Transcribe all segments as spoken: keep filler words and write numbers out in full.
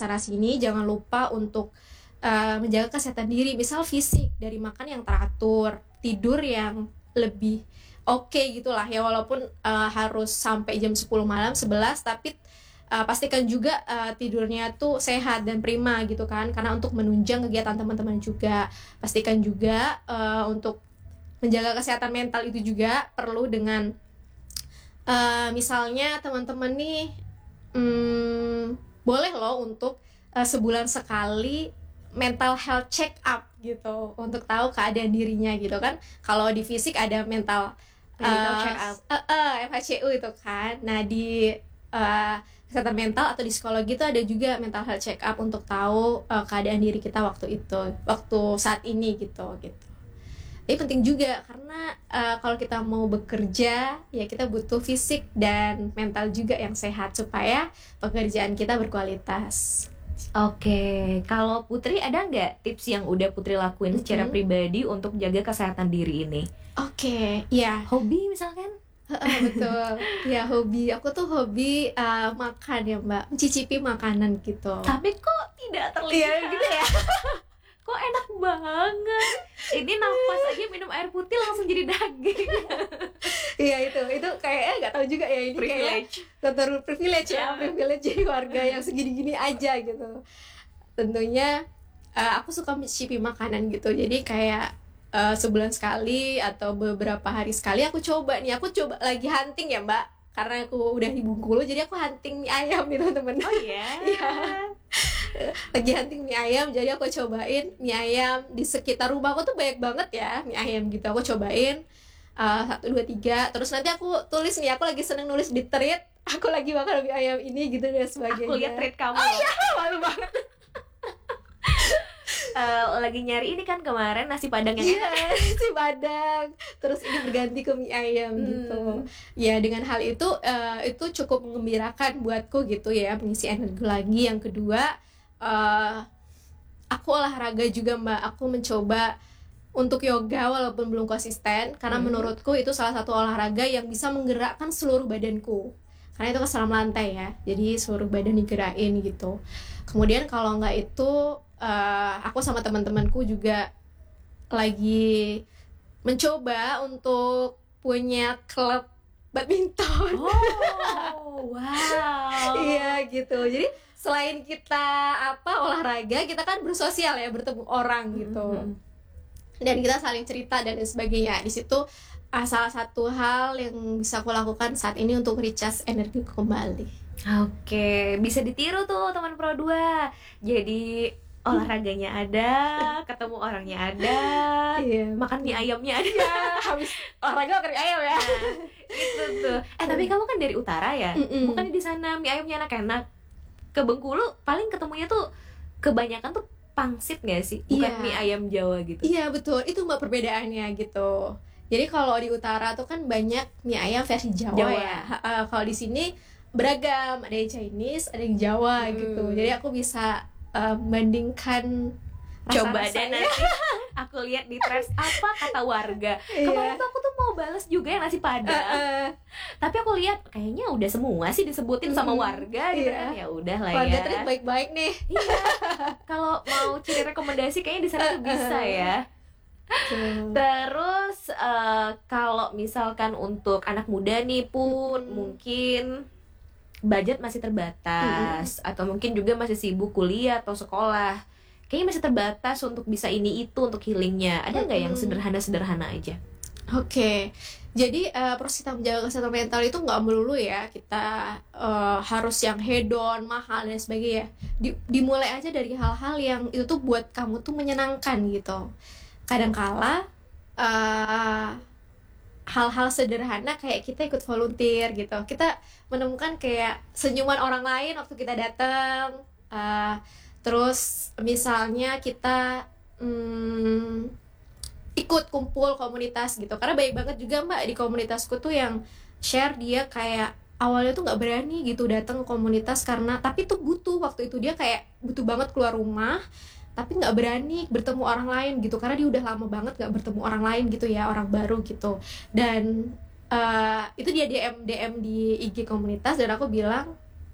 sana sini, jangan lupa untuk uh, menjaga kesehatan diri, misal fisik dari makan yang teratur, tidur yang lebih oke okay gitulah ya, walaupun uh, harus sampai jam sepuluh malam, sebelas, tapi uh, pastikan juga uh, tidurnya tuh sehat dan prima gitu kan, karena untuk menunjang kegiatan teman-teman juga. Pastikan juga uh, untuk menjaga kesehatan mental itu juga perlu dengan uh, misalnya teman-teman nih hmm, boleh loh untuk uh, sebulan sekali mental health check up gitu, untuk tahu keadaan dirinya gitu kan. Kalau di fisik ada mental medical check up, uh, uh, M H C U itu kan. Nah di uh, kesehatan mental atau di psikologi itu ada juga mental health check up untuk tahu uh, keadaan diri kita waktu itu, waktu saat ini gitu gitu. Ini penting juga karena uh, kalau kita mau bekerja ya kita butuh fisik dan mental juga yang sehat supaya pekerjaan kita berkualitas. Oke, kalau Putri ada nggak tips yang udah Putri lakuin mm-hmm. secara pribadi untuk jaga kesehatan diri ini? Oke, ya. Hobi misalkan? Uh, betul, ya hobi. Aku tuh hobi uh, makan ya Mbak, mencicipi makanan gitu. Tapi kok tidak terlihat ya, gitu ya? Kok enak banget. Ini nafas aja minum air putih langsung jadi daging. Iya itu, itu kayaknya nggak tahu juga ya, ini privilege. Kayak privilege ya, yeah. privilege jadi warga yang segini-gini aja gitu. Tentunya uh, aku suka mencicipi makanan gitu, jadi kayak uh, sebulan sekali atau beberapa hari sekali aku coba nih, aku coba lagi hunting ya Mbak, karena aku udah di Bengkulu, jadi aku hunting mie ayam nih teman-teman. Oh iya. Yeah. Lagi hunting mie ayam, jadi aku cobain mie ayam di sekitar rumah aku tuh banyak banget ya mie ayam gitu. Aku cobain uh, satu dua tiga, terus nanti aku tulis nih, aku lagi seneng nulis di tweet, aku lagi makan mie ayam ini gitu dan sebagainya. Aku lihat tweet kamu. Oh iya, malu banget. Uh, lagi nyari ini kan kemarin nasi padang yang yeah, nasi padang, terus ini berganti ke mie ayam hmm. gitu. Ya dengan hal itu uh, itu cukup mengembirakan buatku gitu ya, mengisi energi lagi. Yang kedua, uh, aku olahraga juga Mbak. Aku mencoba untuk yoga walaupun belum konsisten, karena hmm. menurutku itu salah satu olahraga yang bisa menggerakkan seluruh badanku. Karena itu keselam lantai ya, jadi seluruh badan digerakin gitu. Kemudian kalau nggak itu, uh, aku sama teman-temanku juga lagi mencoba untuk punya klub badminton. Oh, wow. Iya gitu. Jadi selain kita apa olahraga, kita kan bersosial ya, bertemu orang gitu. Mm-hmm. Dan kita saling cerita dan sebagainya. Di situ uh, salah satu hal yang bisa aku lakukan saat ini untuk recharge energi kembali. Oke, bisa ditiru tuh teman Pro dua. Jadi olahraganya ada, ketemu orangnya ada, iya. makan mie ayamnya ada. Ya, habis olahraga makan mie ayam ya. Nah, itu tuh. Eh tapi kamu kan dari utara ya, Mm-mm. bukan di sana mie ayamnya enak-enak. Ke Bengkulu paling ketemunya tuh kebanyakan tuh pangsit nggak sih? Bukan iya. mie ayam Jawa gitu. Iya betul, itu Mbak perbedaannya gitu. Jadi kalau di utara tuh kan banyak mie ayam versi Jawa, Jawa. ya. Uh, kalau di sini beragam, ada yang Chinese, ada yang Jawa hmm. gitu. Jadi aku bisa uh, membandingkan coba deh nanti aku lihat di threads apa kata warga. Kemarin tuh aku tuh mau balas juga yang nasi padang. Uh, uh. Tapi aku lihat kayaknya udah semua sih disebutin sama warga gitu kan. Ya udah lah ya. Warga tadi baik-baik nih. Iya. Kalau mau cari rekomendasi kayaknya di sana tuh bisa ya. Terus uh, kalau misalkan untuk anak muda nih pun hmm. mungkin budget masih terbatas hmm. atau mungkin juga masih sibuk kuliah atau sekolah, kayaknya masih terbatas untuk bisa ini itu untuk healingnya. Ada nggak hmm. yang sederhana-sederhana aja? Oke, okay. Jadi uh, proses kita menjaga kesehatan mental itu nggak melulu ya kita uh, harus yang hedon, mahal dan sebagainya. Di, dimulai aja dari hal-hal yang itu tuh buat kamu tuh menyenangkan gitu. Kadangkala uh, hal-hal sederhana kayak kita ikut volunteer gitu, kita menemukan kayak senyuman orang lain waktu kita datang. Uh, terus misalnya kita hmm, ikut kumpul komunitas gitu, karena banyak banget juga Mbak di komunitasku tuh yang share dia kayak awalnya tuh nggak berani gitu datang ke komunitas karena tapi tuh butuh waktu itu dia kayak butuh banget keluar rumah tapi nggak berani bertemu orang lain gitu karena dia udah lama banget nggak bertemu orang lain gitu ya, orang baru gitu. Dan uh, itu dia D M D M di I G komunitas dan aku bilang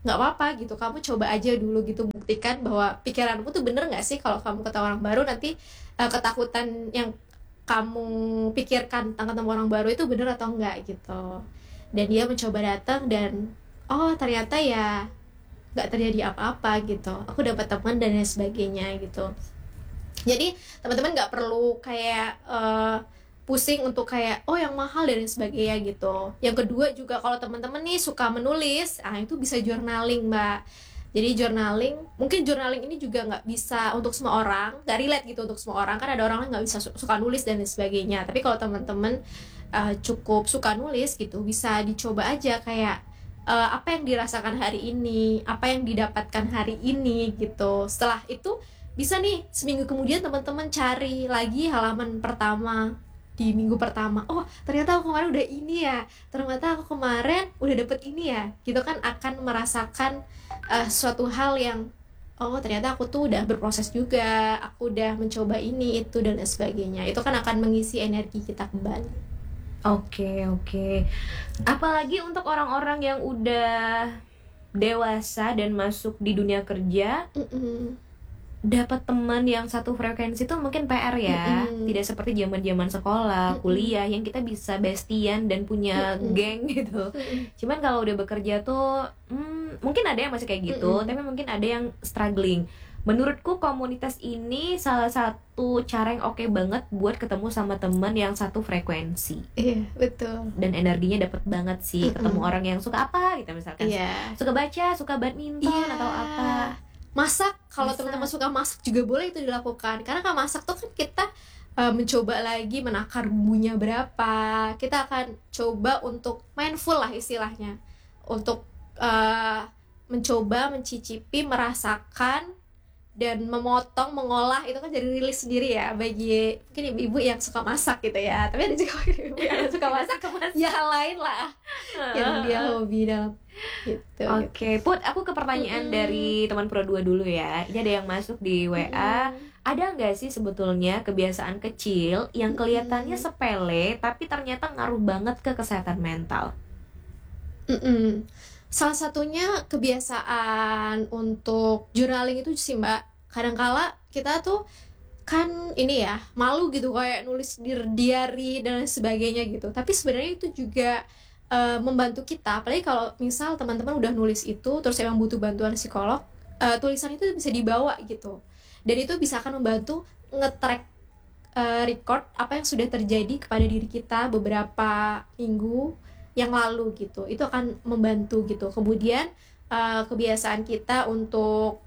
nggak apa-apa gitu, kamu coba aja dulu gitu, buktikan bahwa pikiranmu tuh bener nggak sih kalau kamu ketemu orang baru, nanti uh, ketakutan yang kamu pikirkan tentang ketemu orang baru itu bener atau enggak gitu. Dan dia mencoba datang dan oh ternyata ya nggak terjadi apa-apa gitu, aku dapat teman dan lain sebagainya gitu. Jadi teman-teman nggak perlu kayak uh, pusing untuk kayak oh yang mahal dan lain sebagainya gitu. Yang kedua juga kalau teman-teman nih suka menulis, ah itu bisa journaling mbak. Jadi journaling, mungkin journaling ini juga nggak bisa untuk semua orang, nggak relate gitu untuk semua orang, kan ada orang yang nggak bisa su- suka nulis dan lain sebagainya. Tapi kalau teman-teman uh, cukup suka nulis gitu, bisa dicoba aja kayak uh, apa yang dirasakan hari ini, apa yang didapatkan hari ini gitu. Setelah itu bisa nih seminggu kemudian teman-teman cari lagi halaman pertama di minggu pertama, oh ternyata aku kemarin udah ini ya, ternyata aku kemarin udah dapet ini ya gitu kan, akan merasakan uh, suatu hal yang oh ternyata aku tuh udah berproses juga, aku udah mencoba ini itu dan lain sebagainya. Itu kan akan mengisi energi kita kembali. Oke, oke. Apalagi untuk orang-orang yang udah dewasa dan masuk di dunia kerja, Mm-mm. dapat teman yang satu frekuensi itu mungkin P R ya. Mm-mm. Tidak seperti zaman-zaman sekolah, Mm-mm. kuliah yang kita bisa bestian dan punya Mm-mm. geng gitu. Mm-mm. Cuman kalau udah bekerja tuh hmm, mungkin ada yang masih kayak gitu, Mm-mm. tapi mungkin ada yang struggling. Menurutku komunitas ini salah satu cara yang oke banget buat ketemu sama teman yang satu frekuensi. Iya betul. Dan energinya dapet banget sih. Ketemu Mm-mm. orang yang suka apa gitu misalkan. Iya. Suka baca, suka badminton Iya. atau apa. Masak, kalau Masak. teman-teman suka masak juga boleh itu dilakukan. Karena kalau masak tuh kan kita uh, mencoba lagi menakar bumbunya berapa. Kita akan coba untuk mindful lah istilahnya, untuk uh, mencoba, mencicipi, merasakan dan memotong, mengolah. Itu kan jadi rilis sendiri ya bagi mungkin ibu-ibu yang suka masak gitu ya. Tapi ada juga ibu yang suka masak ya hal lain lah yang dia hobi dalam gitu. Oke, Put, aku ke pertanyaan Mm-mm. dari teman Pro dua dulu ya. Ini ada yang masuk di W A. Mm-mm. Ada nggak sih sebetulnya kebiasaan kecil yang kelihatannya Mm-mm. sepele tapi ternyata ngaruh banget ke kesehatan mental? Mm-mm. Salah satunya kebiasaan untuk journaling itu sih mbak. Kadangkala kita tuh kan ini ya malu gitu kayak nulis di diary dan lain sebagainya gitu. Tapi sebenarnya itu juga uh, membantu kita. Apalagi kalau misal teman-teman udah nulis itu terus emang butuh bantuan psikolog, uh, tulisan itu bisa dibawa gitu. Dan itu bisa akan membantu nge-track uh, record apa yang sudah terjadi kepada diri kita beberapa minggu yang lalu gitu. Itu akan membantu gitu. Kemudian uh, kebiasaan kita untuk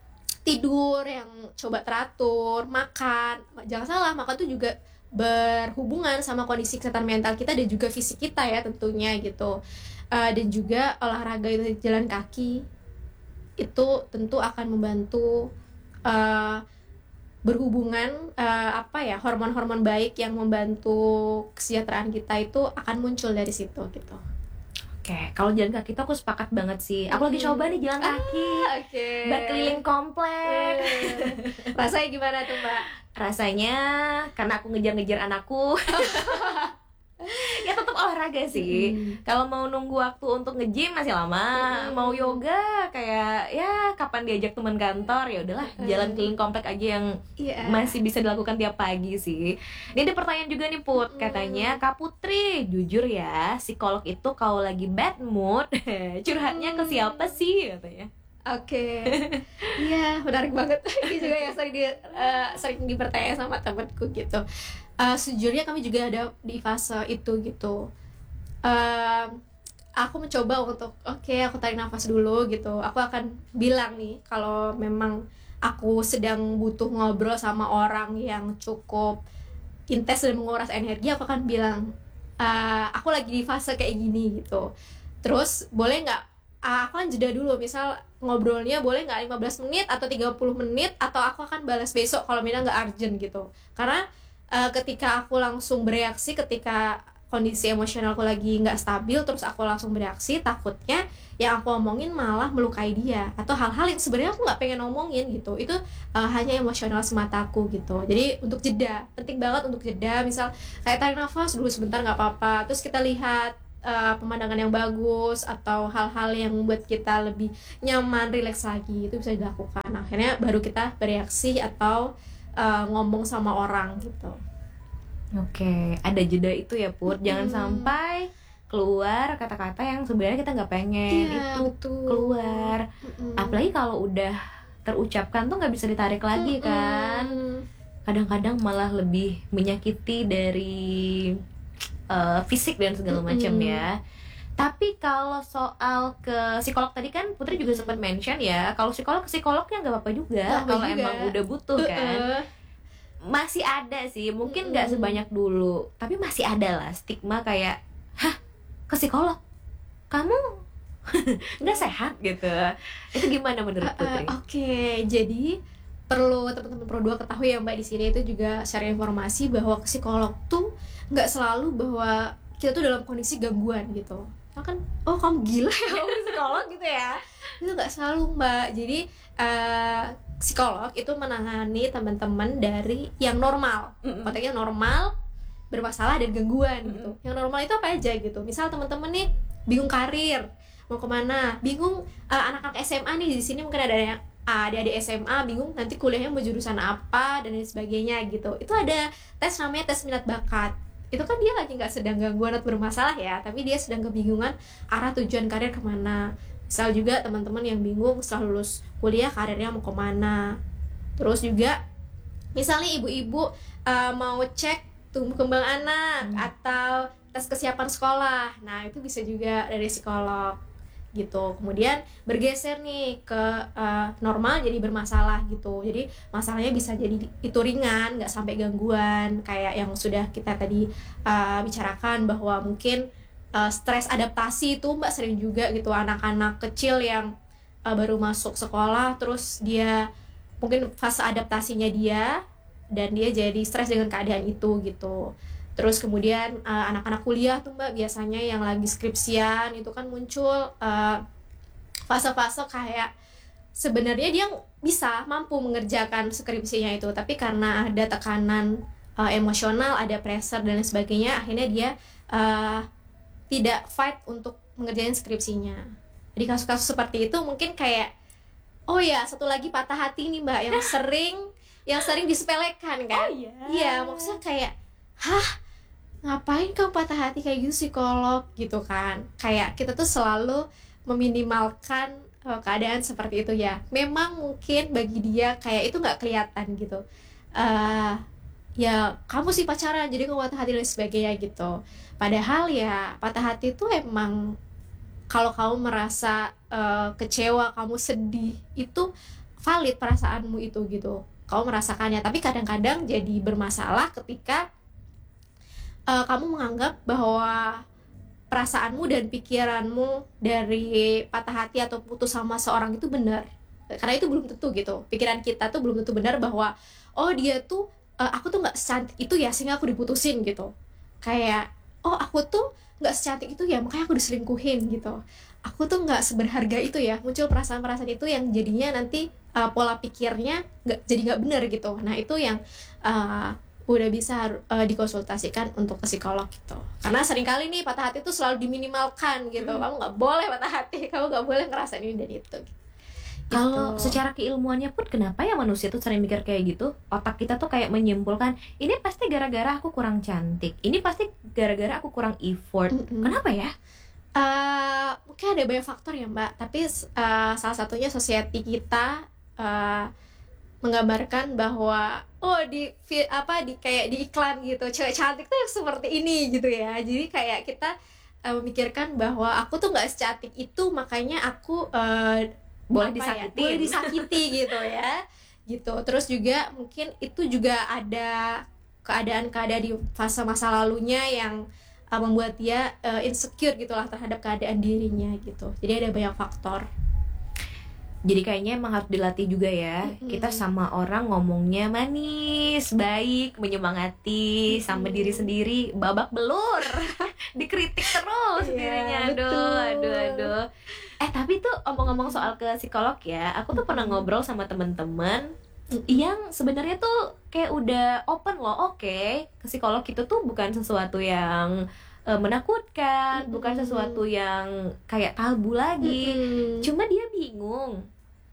tidur yang coba teratur, makan, jangan salah, makan tuh juga berhubungan sama kondisi kesehatan mental kita dan juga fisik kita ya tentunya gitu. Uh, dan juga olahraga itu jalan kaki itu tentu akan membantu uh, berhubungan uh, apa ya hormon-hormon baik yang membantu kesejahteraan kita itu akan muncul dari situ gitu. Oke, kalau jalan kaki tuh aku sepakat banget sih. Aku lagi Hmm. coba nih jalan kaki, Ah, oke. berkeliling komplek. Eh, rasanya gimana tuh mbak? Rasanya karena aku ngejar-ngejar anakku. Ya tetap olahraga sih. Hmm. Kalau mau nunggu waktu untuk nge-gym masih lama. Mm-mm. Mau yoga kayak ya kapan diajak teman kantor, ya udahlah jalan keliling komplek aja yang Iya. masih bisa dilakukan tiap pagi sih. Ini ada pertanyaan juga nih Put, Mm. katanya Kak Putri, jujur ya, psikolog itu kalau lagi bad mood curhatnya ke Mm. siapa sih katanya? Oke, iya menarik banget. Ini juga yang sering di, eh, sering dipertanyaan sama temanku gitu. Eh, sejujurnya kami juga ada di fase itu gitu. Eh, aku mencoba untuk oke aku tarik nafas dulu gitu. Aku akan bilang nih kalau memang aku sedang butuh ngobrol sama orang yang cukup intens dan menguras energi, aku akan bilang "Eh, aku lagi di fase kayak gini gitu. Terus boleh nggak ah, aku kan jeda dulu, misal ngobrolnya boleh nggak lima belas menit atau tiga puluh menit, atau aku akan balas besok kalau memang nggak urgent gitu. Karena uh, ketika aku langsung bereaksi, ketika kondisi emosionalku lagi nggak stabil, terus aku langsung bereaksi, takutnya yang aku omongin malah melukai dia, atau hal-hal yang sebenarnya aku nggak pengen ngomongin gitu. Itu uh, hanya emosional semata aku gitu. Jadi untuk jeda, penting banget untuk jeda, misal kayak tarik nafas dulu sebentar nggak apa-apa, terus kita lihat uh, pemandangan yang bagus atau hal-hal yang membuat kita lebih nyaman, rileks lagi, itu bisa dilakukan. Akhirnya baru kita bereaksi atau uh, ngomong sama orang gitu. Oke, ada jeda itu ya Put. Jangan hmm. sampai keluar kata-kata yang sebenarnya kita nggak pengen ya, itu betul. keluar. Hmm. Apalagi kalau udah terucapkan tuh nggak bisa ditarik lagi hmm. kan. Kadang-kadang malah lebih menyakiti dari uh, fisik dan segala macam mm-hmm. ya. Tapi kalau soal ke psikolog tadi kan Putri juga sempat mention ya, kalau psikolog psikolognya nggak apa-apa juga kalau emang udah butuh kan. Masih ada sih, mungkin nggak mm-hmm. sebanyak dulu, tapi masih ada lah stigma kayak, hah, ke psikolog, kamu nggak sehat gitu. Itu gimana menurut Putri? Uh, uh, Oke, okay. Jadi perlu teman-teman Pro dua ketahui ya Mbak, di sini itu juga share informasi bahwa psikolog tuh nggak selalu bahwa kita tuh dalam kondisi gangguan gitu. Nah, kan, oh kamu gila ya kamu psikolog gitu ya. Itu nggak selalu Mbak. Jadi uh, psikolog itu menangani teman-teman dari yang normal, mm-hmm. konteksnya normal, bermasalah dan gangguan mm-hmm. gitu. Yang normal itu apa aja gitu. Misal teman-teman nih bingung karir, mau kemana, bingung uh, anak-anak S M A nih, di sini mungkin ada yang adik-adik S M A bingung nanti kuliahnya mau jurusan apa dan lain sebagainya gitu. Itu ada tes namanya tes minat bakat. Itu kan dia lagi nggak sedang gangguan atau bermasalah ya, tapi dia sedang kebingungan arah tujuan karir kemana. Misal juga teman-teman yang bingung setelah lulus kuliah karirnya mau kemana. Terus juga misalnya ibu-ibu uh, mau cek tumbuh kembang anak hmm. atau tes kesiapan sekolah. Nah itu bisa juga dari psikolog gitu. Kemudian bergeser nih ke uh, normal jadi bermasalah gitu. Jadi masalahnya bisa jadi itu ringan, nggak sampai gangguan kayak yang sudah kita tadi uh, bicarakan, bahwa mungkin uh, stres adaptasi itu Mbak sering juga gitu, anak-anak kecil yang uh, baru masuk sekolah terus dia mungkin fase adaptasinya dia dan dia jadi stres dengan keadaan itu gitu. Terus kemudian uh, anak-anak kuliah tuh Mbak biasanya yang lagi skripsian itu kan muncul uh, fase-fase kayak sebenarnya dia bisa mampu mengerjakan skripsinya itu, tapi karena ada tekanan uh, emosional, ada pressure dan lain sebagainya, akhirnya dia uh, tidak fight untuk mengerjakan skripsinya. Di kasus-kasus seperti itu mungkin kayak, oh ya satu lagi patah hati nih Mbak yang sering yang sering disepelekan kan. Oh iya. Iya, maksudnya kayak, hah, ngapain kamu patah hati kayak gitu psikolog gitu kan. Kayak kita tuh selalu meminimalkan uh, keadaan seperti itu ya. Memang mungkin bagi dia kayak itu nggak kelihatan gitu. Uh, ya kamu sih pacaran jadi kamu patah hati dan sebagainya gitu. Padahal ya patah hati itu emang kalau kamu merasa uh, kecewa, kamu sedih, itu valid perasaanmu itu gitu. Kamu merasakannya, tapi kadang-kadang jadi bermasalah ketika uh, kamu menganggap bahwa perasaanmu dan pikiranmu dari patah hati atau putus sama seorang itu benar. Karena itu belum tentu gitu. Pikiran kita tuh belum tentu benar bahwa oh dia tuh uh, aku tuh nggak secantik itu ya sehingga aku diputusin gitu. Kayak oh aku tuh nggak secantik itu ya makanya aku diselingkuhin gitu. Aku tuh nggak seberharga itu ya. Muncul perasaan-perasaan itu yang jadinya nanti uh, pola pikirnya nggak jadi nggak benar gitu. Nah itu yang uh, udah bisa uh, dikonsultasikan untuk ke psikolog gitu. Karena seringkali nih patah hati itu selalu diminimalkan gitu. Hmm. Kamu nggak boleh patah hati, kamu nggak boleh ngerasain ini dan itu. Gitu. Kalau secara keilmuannya pun kenapa ya manusia tuh sering mikir kayak gitu? Otak kita tuh kayak menyimpulkan ini pasti gara-gara aku kurang cantik, ini pasti gara-gara aku kurang effort. Mm-hmm. Kenapa ya? Uh, mungkin ada banyak faktor ya Mbak, tapi uh, salah satunya society kita uh, menggambarkan bahwa oh di apa di kayak di iklan gitu cewek cantik tuh yang seperti ini gitu ya. Jadi kayak kita uh, memikirkan bahwa aku tuh nggak secantik itu makanya aku uh, boleh disakiti, ya? boleh disakiti gitu ya, gitu. Terus juga mungkin itu juga ada keadaan-keadaan di fase masa lalunya yang uh, membuat dia uh, insecure gitulah terhadap keadaan dirinya gitu. Jadi ada banyak faktor. Jadi kayaknya emang harus dilatih juga ya. Mm-hmm. Kita sama orang ngomongnya manis, baik, menyemangati, mm-hmm. sama diri sendiri babak belur. Dikritik terus yeah, dirinya. Aduh, betul. aduh, aduh. Eh tapi tuh omong-omong soal ke psikolog ya, aku tuh mm-hmm. pernah ngobrol sama teman-teman mm-hmm. yang sebenarnya tuh kayak udah open loh. Oke, okay, ke psikolog itu tuh bukan sesuatu yang uh, menakutkan, Mm-mm. bukan sesuatu yang kayak tabu lagi. Mm-mm. Cuma dia bingung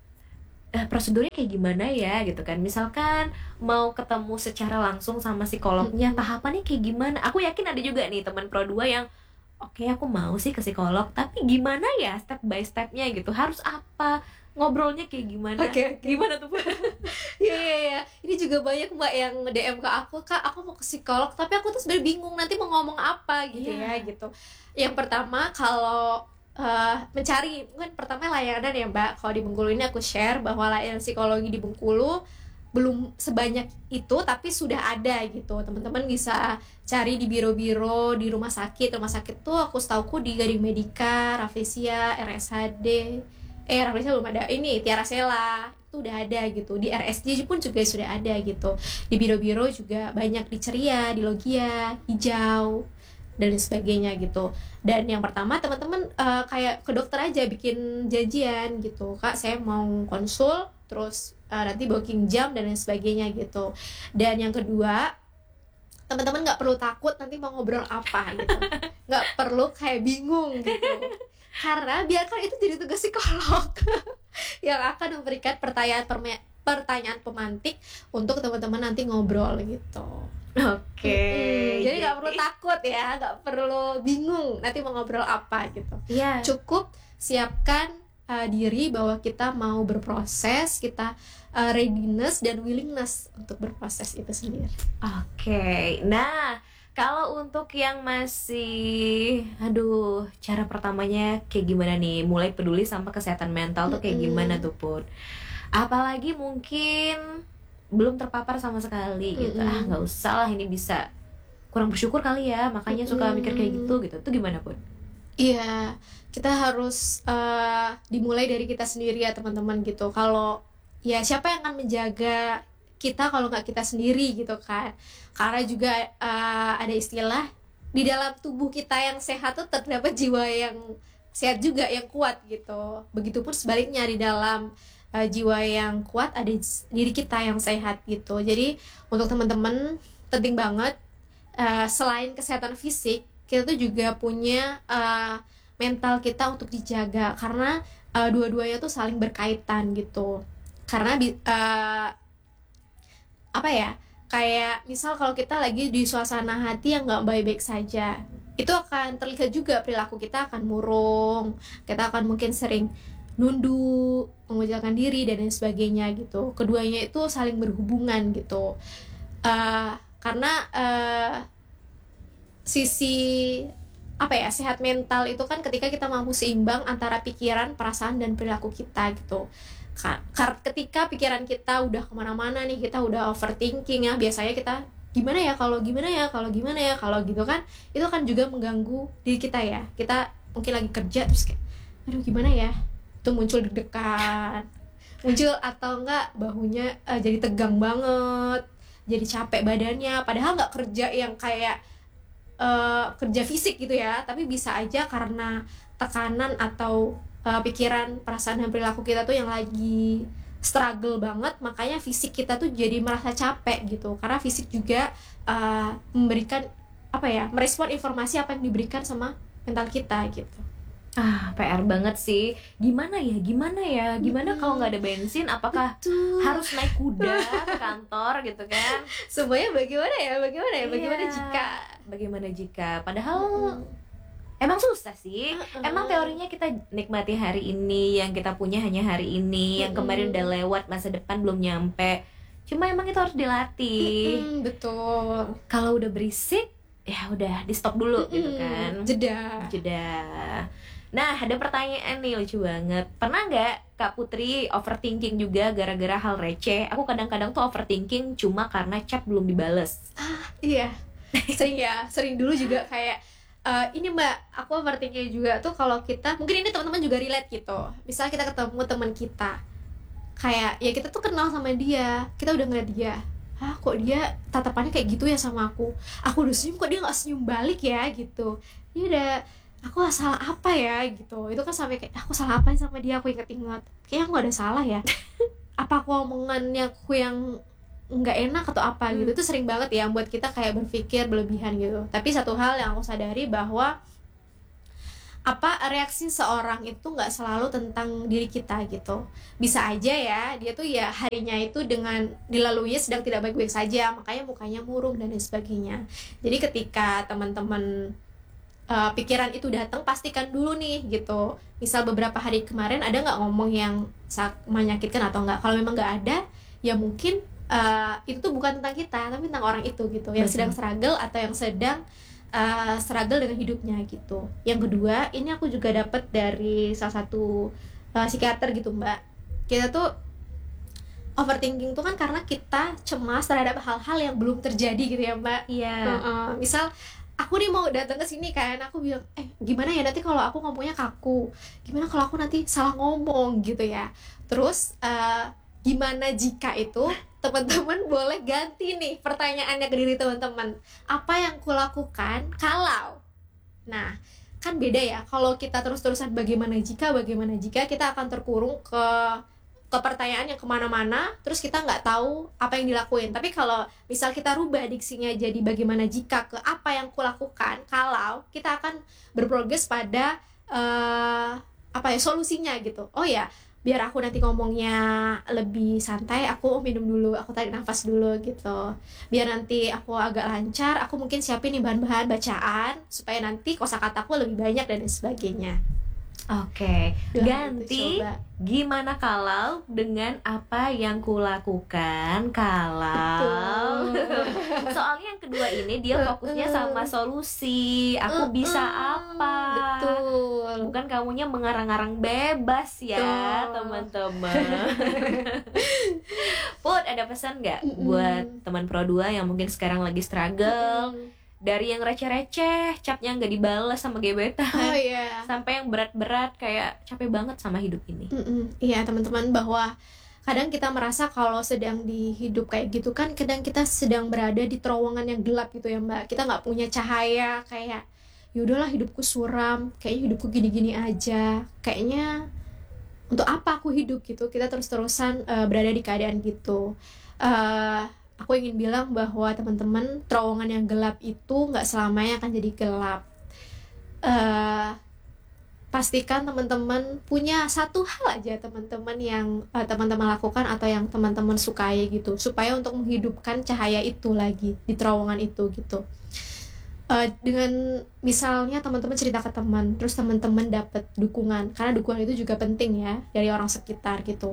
eh, prosedurnya kayak gimana ya gitu kan. Misalkan mau ketemu secara langsung sama psikolognya, Mm-mm. tahapannya kayak gimana. Aku yakin ada juga nih teman pro dua yang oke aku mau sih ke psikolog, tapi gimana ya step by stepnya gitu, harus apa, ngobrolnya kayak gimana. Oke, oke. Gimana tuh Bu? Iya iya iya. Ini juga banyak mbak yang D M ke aku, kak aku mau ke psikolog tapi aku tuh sebenarnya bingung nanti mau ngomong apa gitu Iya. ya gitu. Yang pertama kalau uh, mencari kan pertama layanan ya mbak. Kalau di Bengkulu ini aku share bahwa layanan psikologi di Bengkulu belum sebanyak itu tapi sudah ada gitu. Teman-teman bisa cari di biro-biro, di rumah sakit. Rumah sakit tuh aku setauku di Gading Medika, Rafflesia, R S H D. Eh Rafflesia belum ada. Ini Tiara Sela itu udah ada gitu. Di R S J pun juga sudah ada gitu. Di biro-biro juga banyak, di Ceria, di Logia, Hijau dan sebagainya gitu. Dan yang pertama teman-teman uh, kayak ke dokter aja bikin janjian gitu. Kak saya mau konsul terus uh, nanti booking jam dan lain sebagainya gitu. Dan yang kedua teman-teman nggak perlu takut nanti mau ngobrol apa gitu, nggak perlu kayak bingung gitu, karena biarkan itu jadi tugas psikolog yang akan memberikan pertanyaan perme- pertanyaan pemantik untuk teman-teman nanti ngobrol gitu. Oke. Mm-mm. Jadi nggak perlu takut ya, nggak perlu bingung nanti mau ngobrol apa gitu. Iya. Cukup siapkan uh, diri bahwa kita mau berproses, kita uh, readiness dan willingness untuk berproses itu sendiri. Oke. Nah, kalau untuk yang masih aduh, cara pertamanya kayak gimana nih? Mulai peduli sama kesehatan mental tuh kayak Mm-mm. gimana tuh Pun? Apalagi mungkin belum terpapar sama sekali gitu. Mm-mm. Ah, nggak usah lah, ini bisa kurang bersyukur kali ya, makanya suka Mm-mm. mikir kayak gitu gitu. Itu gimana Pun? Iya, kita harus uh, dimulai dari kita sendiri ya teman-teman gitu. Kalau ya siapa yang akan menjaga kita kalau nggak kita sendiri gitu kan? Karena juga uh, ada istilah di dalam tubuh kita yang sehat tuh terdapat jiwa yang sehat juga, yang kuat gitu. Begitupun sebaliknya di dalam uh, jiwa yang kuat ada diri kita yang sehat gitu. Jadi untuk teman-teman penting banget uh, selain kesehatan fisik kita tuh juga punya uh, mental kita untuk dijaga, karena uh, dua-duanya tuh saling berkaitan gitu. Karena uh, apa ya, kayak misal kalau kita lagi di suasana hati yang nggak baik-baik saja, itu akan terlihat juga perilaku kita akan murung, kita akan mungkin sering nunduk, mengucilkan diri dan lain sebagainya gitu. Keduanya itu saling berhubungan gitu. Uh, karena uh, sisi apa ya, sehat mental itu kan ketika kita mampu seimbang antara pikiran, perasaan dan perilaku kita gitu. Karena ketika pikiran kita udah kemana-mana nih, kita udah overthinking ya, biasanya kita gimana ya kalau gimana ya kalau gimana ya kalau gitu kan, itu kan juga mengganggu diri kita ya. Kita mungkin lagi kerja terus kayak aduh gimana ya, itu muncul deg-degan, muncul atau enggak bahunya uh, jadi tegang banget, jadi capek badannya, padahal nggak kerja yang kayak Uh, kerja fisik gitu ya, tapi bisa aja karena tekanan atau uh, pikiran, perasaan dan perilaku kita tuh yang lagi struggle banget, makanya fisik kita tuh jadi merasa capek gitu, karena fisik juga uh, memberikan apa ya, merespon informasi apa yang diberikan sama mental kita gitu. Ah, P R banget sih. Gimana ya, gimana ya, gimana Hmm. kalau nggak ada bensin? Apakah Betul. harus naik kuda ke kantor gitu kan? Semuanya bagaimana ya, bagaimana ya, bagaimana Iya. jika Bagaimana jika? Padahal Hmm. emang susah sih. Uh-uh. Emang teorinya kita nikmati hari ini, yang kita punya hanya hari ini, yang kemarin udah lewat, masa depan belum nyampe. Cuma emang itu harus dilatih. Hmm, betul. Kalau udah berisik, ya udah di stop dulu gitu Hmm, kan. jeda. Jeda. Nah, ada pertanyaan nih lucu banget. Pernah nggak Kak Putri overthinking juga gara-gara hal receh? Aku kadang-kadang tuh overthinking cuma karena chat belum dibales. Iya, sering ya, sering dulu juga kayak uh, ini mbak, aku overthinking juga tuh kalau kita, mungkin ini teman-teman juga relate gitu. Misalnya kita ketemu teman kita, kayak ya kita tuh kenal sama dia, kita udah ngeliat dia, ah kok dia tatapannya kayak gitu ya sama aku, aku udah senyum kok dia nggak senyum balik ya gitu. Dia udah, aku salah apa ya gitu. Itu kan sampai kayak aku salah apa sama dia, aku inget-inget kayak aku gak ada salah ya. Apa aku omongannya aku yang nggak enak atau apa Hmm. gitu. Itu sering banget ya buat kita kayak berpikir berlebihan gitu. Tapi satu hal yang aku sadari bahwa apa reaksi seorang itu nggak selalu tentang diri kita gitu. Bisa aja ya dia tuh ya harinya itu dengan dilalui sedang tidak baik-baik saja, makanya mukanya murung dan lain sebagainya. Jadi ketika teman-teman uh, pikiran itu datang, pastikan dulu nih gitu. Misal beberapa hari kemarin ada nggak ngomong yang sak- menyakitkan atau nggak. Kalau memang nggak ada, ya mungkin uh, itu tuh bukan tentang kita tapi tentang orang itu gitu, yang Betul. sedang struggle atau yang sedang uh, struggle dengan hidupnya gitu. Yang kedua, ini aku juga dapat dari salah satu uh, psikiater gitu Mbak. Kita tuh overthinking tuh kan karena kita cemas terhadap hal-hal yang belum terjadi gitu ya Mbak. Iya. Uh-uh. Misal aku nih mau datang ke sini kan, aku bilang eh gimana ya nanti kalau aku ngomongnya kaku, gimana kalau aku nanti salah ngomong gitu ya. Terus uh, gimana jika itu teman-teman boleh ganti nih pertanyaannya ke diri teman-teman, apa yang kulakukan kalau, nah kan beda ya kalau kita terus-terusan bagaimana jika bagaimana jika kita akan terkurung ke ke pertanyaan yang kemana-mana, terus kita nggak tahu apa yang dilakuin. Tapi kalau misal kita rubah diksinya jadi bagaimana jika ke apa yang kulakukan kalau, kita akan berprogres pada uh, apa ya solusinya gitu. Oh ya, biar aku nanti ngomongnya lebih santai, aku minum dulu, aku tarik nafas dulu gitu. Biar nanti aku agak lancar, aku mungkin siapin nih bahan-bahan bacaan supaya nanti kosakataku lebih banyak dan sebagainya. Oke, Bilang ganti gitu, coba. gimana kalau dengan apa yang kulakukan kalau Betul. soalnya yang kedua ini dia fokusnya sama solusi, aku bisa apa, Betul. bukan kamunya mengarang-arang bebas ya. Betul. Teman-teman. Put, ada pesan nggak Mm-mm. buat teman Pro dua yang mungkin sekarang lagi struggle, Mm-mm. dari yang receh-receh, capnya nggak dibalas sama gebetan, Oh iya. sampai yang berat-berat kayak capek banget sama hidup ini. Mm-mm. Iya teman-teman, bahwa kadang kita merasa kalau sedang di hidup kayak gitu kan, kadang kita sedang berada di terowongan yang gelap gitu ya Mbak. Kita nggak punya cahaya, kayak yaudahlah hidupku suram, kayaknya hidupku gini-gini aja, kayaknya untuk apa aku hidup gitu. Kita terus-terusan uh, berada di keadaan gitu. Uh, aku ingin bilang bahwa teman-teman, terowongan yang gelap itu nggak selamanya akan jadi gelap. Uh, pastikan teman-teman punya satu hal aja teman-teman yang uh, teman-teman lakukan atau yang teman-teman sukai gitu, supaya untuk menghidupkan cahaya itu lagi di terowongan itu gitu. Uh, dengan misalnya teman-teman cerita ke teman, terus teman-teman dapat dukungan, karena dukungan itu juga penting ya dari orang sekitar gitu.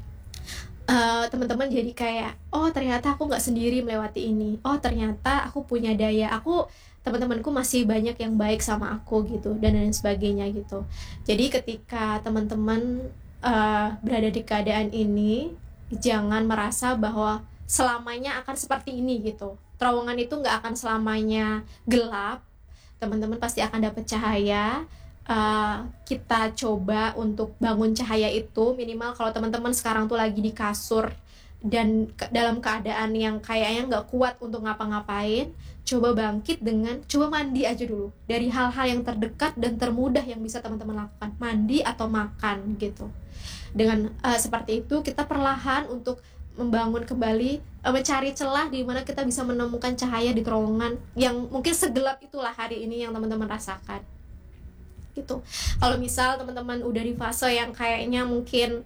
Uh, teman-teman jadi kayak, oh ternyata aku nggak sendiri melewati ini, oh ternyata aku punya daya, aku teman-temanku masih banyak yang baik sama aku gitu, dan lain sebagainya gitu. Jadi ketika teman-teman uh, berada di keadaan ini, jangan merasa bahwa selamanya akan seperti ini gitu. Terowongan itu nggak akan selamanya gelap, teman-teman pasti akan dapat cahaya. Uh, kita coba untuk bangun cahaya itu, minimal kalau teman-teman sekarang tuh lagi di kasur dan ke- dalam keadaan yang kayaknya nggak kuat untuk ngapa-ngapain, coba bangkit dengan coba mandi aja dulu dari hal-hal yang terdekat dan termudah yang bisa teman-teman lakukan, mandi atau makan gitu. Dengan uh, seperti itu kita perlahan untuk membangun kembali, uh, mencari celah di mana kita bisa menemukan cahaya di terowongan yang mungkin segelap itulah hari ini yang teman-teman rasakan gitu. Kalau misal teman-teman udah di fase yang kayaknya mungkin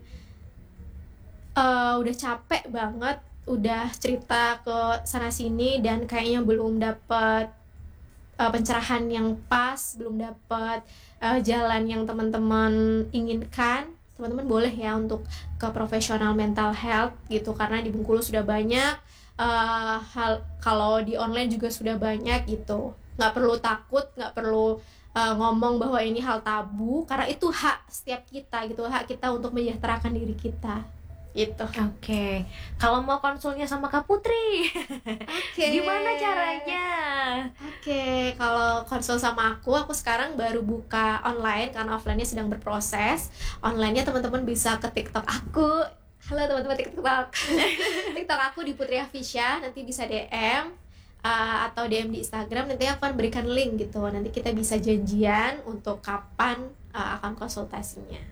uh, udah capek banget, udah cerita ke sana sini dan kayaknya belum dapat uh, pencerahan yang pas, belum dapat uh, jalan yang teman-teman inginkan, teman-teman boleh ya untuk ke profesional mental health gitu, karena di Bengkulu sudah banyak, uh, hal kalau di online juga sudah banyak gitu. Nggak perlu takut, nggak perlu Uh, ngomong bahwa ini hal tabu, karena itu hak setiap kita gitu, hak kita untuk menyejahterakan diri kita gitu. Oke, kalau mau konsulnya sama Kak Putri, Okay. gimana caranya? Oke, okay. Kalau konsul sama aku, aku sekarang baru buka online karena offline-nya sedang berproses. Online-nya teman-teman bisa ke TikTok aku. Halo teman-teman TikTok. TikTok aku di Putri Afisya, nanti bisa D M. Uh, atau D M di Instagram, nanti aku akan berikan link gitu, nanti kita bisa janjian untuk kapan uh, akan konsultasinya.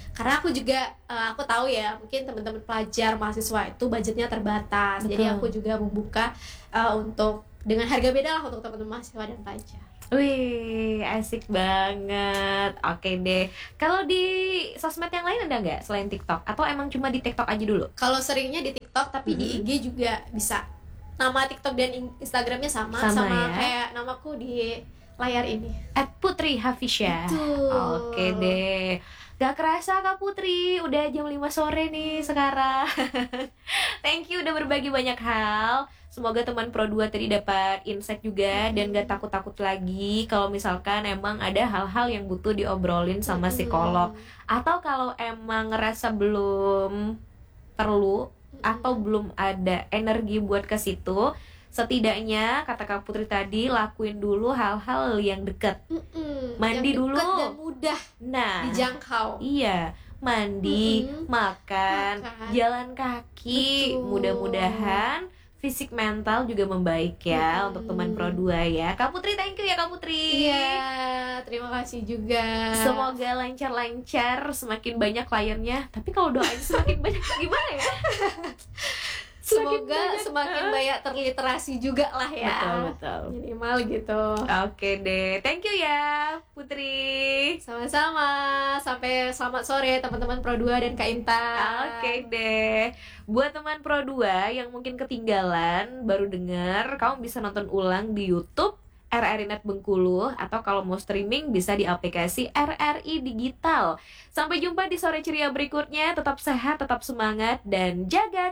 karena aku juga uh, aku tahu ya mungkin teman-teman pelajar mahasiswa itu budgetnya terbatas. Betul. Jadi aku juga membuka uh, untuk dengan harga beda lah untuk teman-teman mahasiswa dan pelajar. Wih, asik banget. Oke deh. Kalau di sosmed yang lain ada nggak selain TikTok? Atau emang cuma di TikTok aja dulu? Kalau seringnya di TikTok, tapi Mm-hmm. di I G juga bisa. Nama TikTok dan Instagramnya sama, Sama sama ya? kayak namaku di layar ini. At Putri Hafisya. Betul. Oke deh. Gak kerasa Kak Putri, udah jam lima sore nih sekarang. Thank you udah berbagi banyak hal. Semoga teman Pro dua tadi dapat insight juga dan gak takut-takut lagi kalau misalkan emang ada hal-hal yang butuh diobrolin sama psikolog. Atau kalau emang ngerasa belum perlu atau belum ada energi buat ke situ, setidaknya kata Kak Putri tadi lakuin dulu hal-hal yang deket. Mm-mm. Mandi Yang dekat dulu. dan mudah Nah, dijangkau. iya, mandi, Mm-mm. makan, Makan. jalan kaki. Betul. Mudah-mudahan fisik mental juga membaik ya Mm-mm. untuk teman Pro dua ya. Kak Putri, thank you ya Kak Putri. Iya, terima kasih juga. Semoga lancar-lancar, semakin banyak kliennya. Tapi kalau doain semakin banyak gimana ya? Semakin Semoga banyak, semakin ah. banyak terliterasi juga lah ya. Betul, betul. Minimal gitu. Oke deh, thank you ya Putri. Sama-sama. Sampai selamat sore teman-teman Pro dua dan Kak Intan. Oke deh. Buat teman Pro dua yang mungkin ketinggalan baru dengar, kamu bisa nonton ulang di YouTube R R I Net Bengkulu, atau kalau mau streaming bisa di aplikasi R R I Digital. Sampai jumpa di sore ceria berikutnya. Tetap sehat, tetap semangat, dan jaga